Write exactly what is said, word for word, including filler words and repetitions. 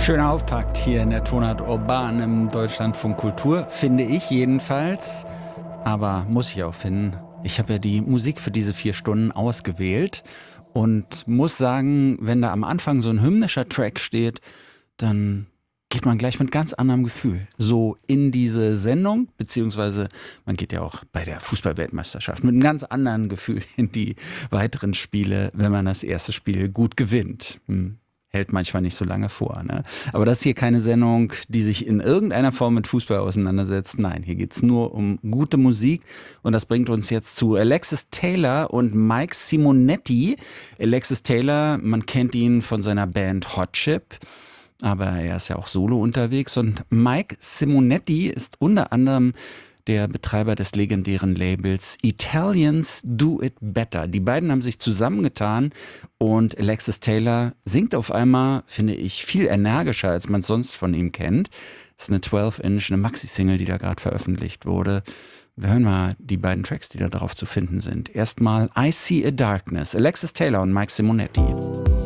Schöner Auftakt hier in der Tonart Urban im Deutschlandfunk Kultur, finde ich jedenfalls. Aber muss ich auch finden, ich habe ja die Musik für diese vier Stunden ausgewählt und muss sagen, wenn da am Anfang so ein hymnischer Track steht, dann geht man gleich mit ganz anderem Gefühl so in diese Sendung, beziehungsweise man geht ja auch bei der Fußball-Weltmeisterschaft mit einem ganz anderen Gefühl in die weiteren Spiele, wenn man das erste Spiel gut gewinnt. Hm. Hält manchmal nicht so lange vor. Ne? Aber das ist hier keine Sendung, die sich in irgendeiner Form mit Fußball auseinandersetzt. Nein, hier geht's nur um gute Musik. Und das bringt uns jetzt zu Alexis Taylor und Mike Simonetti. Alexis Taylor, man kennt ihn von seiner Band Hot Chip, aber er ist ja auch solo unterwegs. Und Mike Simonetti ist unter anderem der Betreiber des legendären Labels Italians Do It Better. Die beiden haben sich zusammengetan und Alexis Taylor singt auf einmal, finde ich, viel energischer, als man es sonst von ihm kennt. Das ist eine zwölf Inch, eine Maxi-Single, die da gerade veröffentlicht wurde. Wir hören mal die beiden Tracks, die da drauf zu finden sind. Erstmal I See a Darkness, Alexis Taylor und Mike Simonetti.